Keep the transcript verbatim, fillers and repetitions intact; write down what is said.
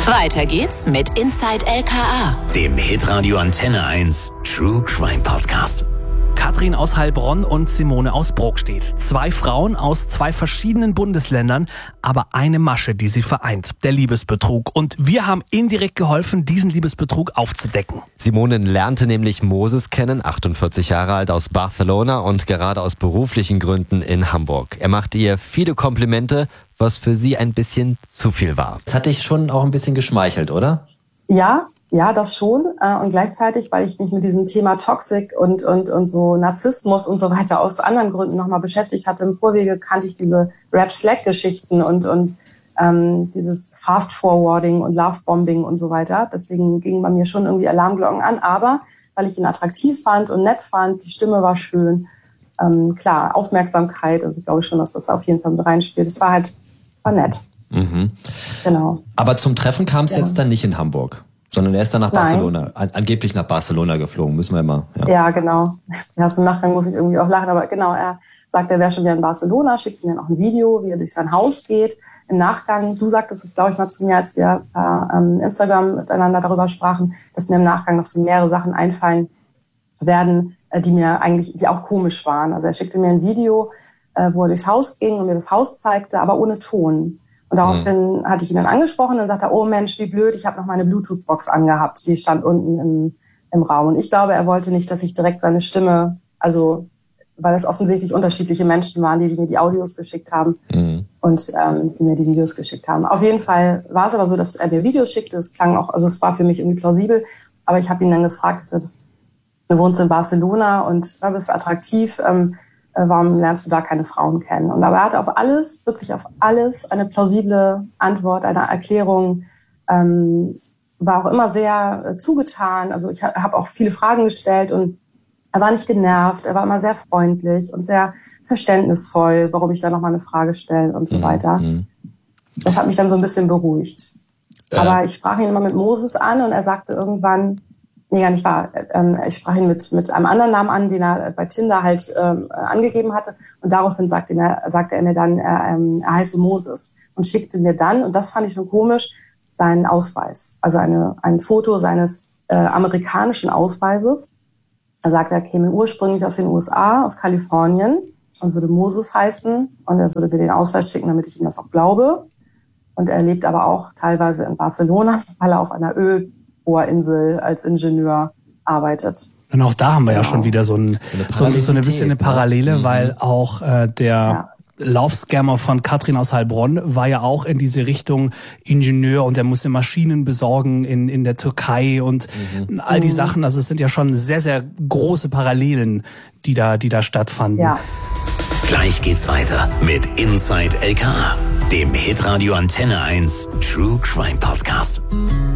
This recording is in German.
Weiter geht's mit Inside L K A, dem Hitradio Antenne eins True Crime Podcast. Katrin aus Heilbronn und Simone aus Brokstedt. Zwei Frauen aus zwei verschiedenen Bundesländern, aber eine Masche, die sie vereint, der Liebesbetrug. Und wir haben indirekt geholfen, diesen Liebesbetrug aufzudecken. Simone lernte nämlich Moses kennen, achtundvierzig Jahre alt, aus Barcelona und gerade aus beruflichen Gründen in Hamburg. Er machte ihr viele Komplimente, was für sie ein bisschen zu viel war. Das hat dich schon auch ein bisschen geschmeichelt, oder? Ja, ja, das schon. Und gleichzeitig, weil ich mich mit diesem Thema Toxic und, und, und so Narzissmus und so weiter aus anderen Gründen nochmal beschäftigt hatte. Im Vorwege kannte ich diese Red-Flag-Geschichten und, und ähm, dieses Fast-Forwarding und Love-Bombing und so weiter. Deswegen gingen bei mir schon irgendwie Alarmglocken an. Aber weil ich ihn attraktiv fand und nett fand, die Stimme war schön. Ähm, klar, Aufmerksamkeit. Also ich glaube schon, dass das auf jeden Fall mit reinspielt. Es war halt, war nett. Mhm. Genau. Aber zum Treffen kam es ja. jetzt dann nicht in Hamburg, sondern er ist dann nach Nein. Barcelona, an, angeblich nach Barcelona geflogen, müssen wir immer. Ja, ja genau. Ja, so im Nachgang muss ich irgendwie auch lachen, aber genau, er sagt, er wäre schon wieder in Barcelona, schickt mir noch ein Video, wie er durch sein Haus geht. Im Nachgang, du sagtest es, glaube ich, mal zu mir, als wir äh, ähm, Instagram miteinander darüber sprachen, dass mir im Nachgang noch so mehrere Sachen einfallen werden, äh, die mir eigentlich, die auch komisch waren. Also er schickte mir ein Video, äh, wo er durchs Haus ging und mir das Haus zeigte, aber ohne Ton. Und daraufhin mhm. hatte ich ihn dann angesprochen und dann sagte er, oh Mensch, wie blöd, ich habe noch meine Bluetooth-Box angehabt, die stand unten im, im Raum. Und ich glaube, er wollte nicht, dass ich direkt seine Stimme, also weil es offensichtlich unterschiedliche Menschen waren, die, die mir die Audios geschickt haben mhm. und ähm, die mir die Videos geschickt haben. Auf jeden Fall war es aber so, dass er mir Videos schickte, es klang auch, also es war für mich irgendwie plausibel, aber ich habe ihn dann gefragt, dass er das, du wohnst in Barcelona und du bist attraktiv, ähm, warum lernst du da keine Frauen kennen? Und aber er hatte auf alles, wirklich auf alles, eine plausible Antwort, eine Erklärung, ähm, war auch immer sehr äh, zugetan. Also ich habe auch viele Fragen gestellt und er war nicht genervt, er war immer sehr freundlich und sehr verständnisvoll, warum ich da nochmal eine Frage stelle und so mhm. weiter. Das hat mich dann so ein bisschen beruhigt. Äh. Aber ich sprach ihn immer mit Moses an und er sagte irgendwann, nee, gar nicht wahr. Ähm, ich sprach ihn mit, mit einem anderen Namen an, den er bei Tinder halt ähm, angegeben hatte. Und daraufhin sagte, mir, sagte er mir dann, er, ähm, er heiße Moses. Und schickte mir dann, und das fand ich schon komisch, seinen Ausweis. Also eine, ein Foto seines äh, amerikanischen Ausweises. Er sagte, er käme ursprünglich aus den U S A, aus Kalifornien und würde Moses heißen. Und er würde mir den Ausweis schicken, damit ich ihm das auch glaube. Und er lebt aber auch teilweise in Barcelona, weil er auf einer Öl Insel als Ingenieur arbeitet. Und auch da haben wir genau. ja schon wieder so, ein, so, so, so eine bisschen eine Parallele, mhm. weil auch äh, der ja. Laufscammer von Katrin aus Heilbronn war ja auch in diese Richtung Ingenieur und der musste Maschinen besorgen in in der Türkei und mhm. all die Sachen. Also es sind ja schon sehr, sehr große Parallelen, die da, die da stattfanden. Ja. Gleich geht's weiter mit Inside L K A, dem Hitradio Antenne eins True Crime Podcast.